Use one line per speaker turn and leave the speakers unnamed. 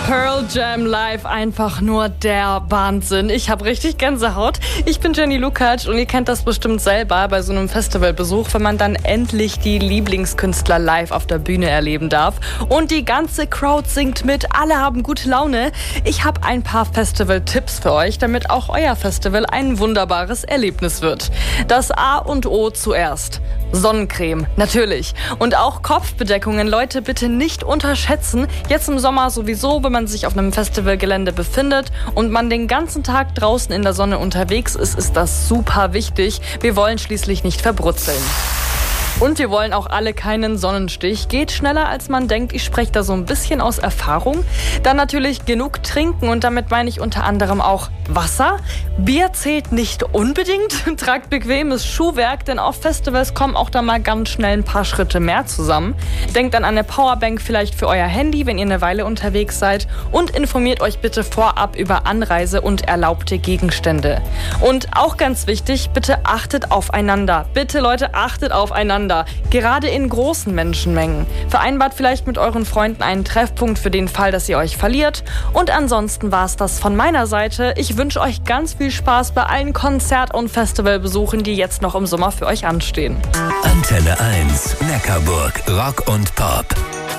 Pearl Jam live, einfach nur der Wahnsinn. Ich habe richtig Gänsehaut. Ich bin Jenny Lukacs und ihr kennt das bestimmt selber bei so einem Festivalbesuch, wenn man dann endlich die Lieblingskünstler live auf der Bühne erleben darf. Und die ganze Crowd singt mit, alle haben gute Laune. Ich habe ein paar Festival-Tipps für euch, damit auch euer Festival ein wunderbares Erlebnis wird. Das A und O zuerst. Sonnencreme, natürlich. Und auch Kopfbedeckungen, Leute, bitte nicht unterschätzen. Jetzt im Sommer sowieso, wenn man sich auf einem Festivalgelände befindet und man den ganzen Tag draußen in der Sonne unterwegs ist, ist das super wichtig. Wir wollen schließlich nicht verbrutzeln. Und wir wollen auch alle keinen Sonnenstich. Geht schneller, als man denkt. Ich spreche da so ein bisschen aus Erfahrung. Dann natürlich genug trinken und damit meine ich unter anderem auch Wasser. Bier zählt nicht unbedingt. Tragt bequemes Schuhwerk, denn auf Festivals kommen auch da mal ganz schnell ein paar Schritte mehr zusammen. Denkt an eine Powerbank vielleicht für euer Handy, wenn ihr eine Weile unterwegs seid. Und informiert euch bitte vorab über Anreise und erlaubte Gegenstände. Und auch ganz wichtig, bitte achtet aufeinander. Bitte Leute, achtet aufeinander. Gerade in großen Menschenmengen. Vereinbart vielleicht mit euren Freunden einen Treffpunkt für den Fall, dass ihr euch verliert. Und ansonsten war es das von meiner Seite. Ich wünsche euch ganz viel Spaß bei allen Konzert- und Festivalbesuchen, die jetzt noch im Sommer für euch anstehen.
Antenne 1, Neckarburg, Rock und Pop.